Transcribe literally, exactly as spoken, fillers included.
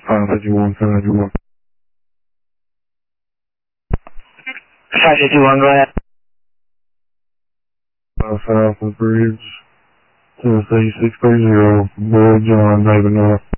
five fifty-one, seven fifty-one. five fifty-one, go ahead. Uh, south of the bridge, Tennessee six three zero, Boy John, David North.